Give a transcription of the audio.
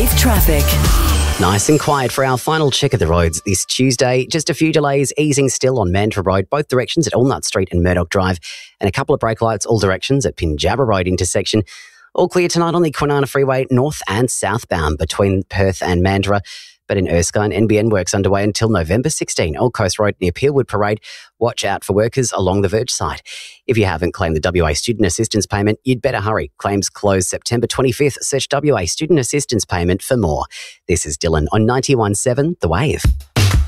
Wave traffic. Nice and quiet for our final check of the roads this Tuesday. Just a few delays easing still on Mandurah Road, both directions at Allnut Street and Murdoch Drive, and a couple of brake lights all directions at Pinjarra Road intersection. All clear tonight on the Kwinana Freeway north and southbound between Perth and Mandurah. But in Erskine, NBN works underway until November 16. Old Coast Road near Peelwood Parade. Watch out for workers along the Verge side. If you haven't claimed the WA Student Assistance Payment, you'd better hurry. Claims close September 25th. Search WA Student Assistance Payment for more. This is Dylan on 91.7 The Wave.